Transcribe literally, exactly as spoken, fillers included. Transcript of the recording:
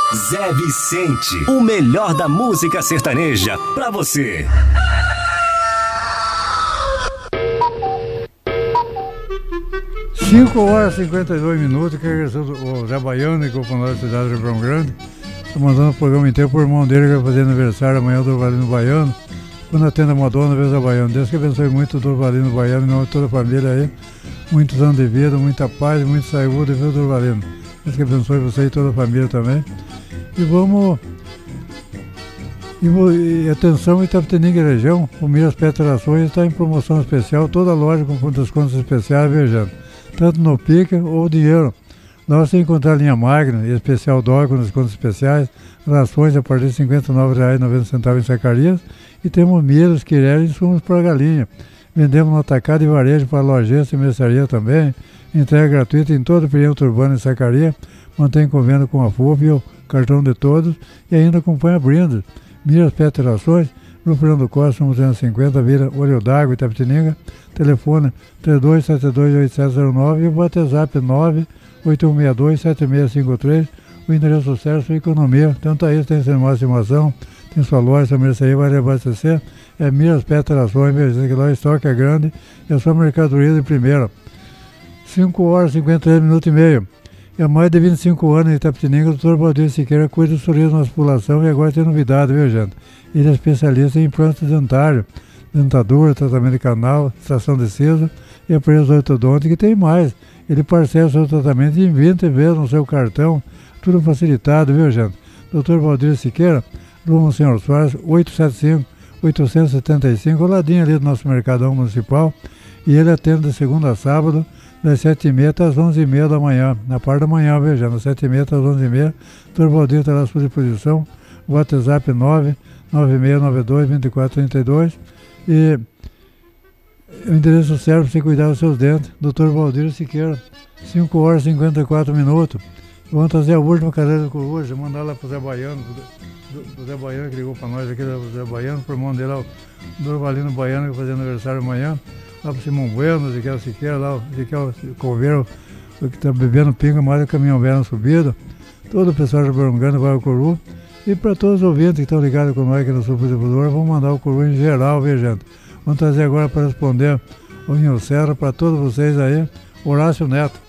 Zé Vicente, o melhor da música sertaneja pra você. cinco horas e cinquenta e dois minutos, que regressou o Zé Baiano, que foi na cidade de Ribeirão Grande. Estou mandando o programa inteiro pro irmão dele, que vai fazer aniversário amanhã, o Dorvalino Baiano. Quando atenda a Madonna, vê o Zé Baiano. Deus que abençoe muito o Dorvalino Baiano, em nome de toda a família aí. Muitos anos de vida, muita paz, muito saúde, viu, Dorvalino? Deus que abençoe você e toda a família também. E vamos... E, e atenção, Itapetininga região, o Miras Petrações está em promoção especial, toda loja com descontos especiais, viajando. Tanto no Pica ou dinheiro. Lá você encontrar a linha Magna e especial dólar com descontos especiais, rações a partir de cinquenta e nove reais e noventa centavos em Zacarias, e temos milhos, quireles e insumos para a galinha. Vendemos no atacado e varejo para lojistas e mercearia também, entrega gratuita em todo o perímetro urbano em Zacarias, mantém convênio com a F U P e o cartão de todos e ainda acompanha brindes. Miras Pet Rações, no Fernando Costa, duzentos e cinquenta, Vila Olho d'Água, Itapetininga, telefone três dois sete dois oito sete zero nove e o WhatsApp nove oito um seis dois sete seis cinco três, o endereço certo, sua economia, tanto aí tem cinema estimação, tem sua loja, sua mercearia, vai abastecer, é Miras Pet Rações, que lá o estoque é grande e a sua mercadoria de primeira. cinco horas e cinquenta e três minutos e meio. E há mais de vinte e cinco anos em Itapetininga, o doutor Valdir Siqueira cuida do sorriso na população e agora tem novidade, viu, gente? Ele é especialista em implante dentário, dentadura, tratamento de canal, extração de siso e aparelhos ortodônticos, e tem mais. Ele parcela o seu tratamento em vinte vezes no seu cartão, tudo facilitado, viu, gente? doutor Valdir Siqueira, Rua Senhor Soares, oitocentos e setenta e cinco, oitocentos e setenta e cinco, ao ladinho ali do nosso Mercadão Municipal, e ele atende de segunda a sábado, das sete e meia às onze e meia da manhã, na parte da manhã, veja, das sete e meia às onze e meia, o doutor Valdir está à sua disposição, o WhatsApp nove nove seis nove dois dois quatro três dois, e o endereço serve para você cuidar dos seus dentes, doutor Valdir Siqueira, cinco horas e cinquenta e quatro minutos. Vamos trazer a última cadeira de coruja, mandar lá para o Zé Baiano, o Zé Baiano que ligou para nós aqui, o Zé Baiano, para o irmão dele lá, o Dorvalino Baiano, que vai fazer aniversário amanhã, lá para o Simão Bueno, Ezequiel Siqueira, lá o Ezequiel Coveiro, que está bebendo pinga, mais o caminhão velho na subida, todo o pessoal de Barangana vai ao Coru, e para todos os ouvintes que estão ligados com nós aqui no Sul Distribuidora, vamos mandar o Coru em geral, viu, gente? Vamos trazer agora para responder o Rinho Serra, para todos vocês aí, Horácio Neto.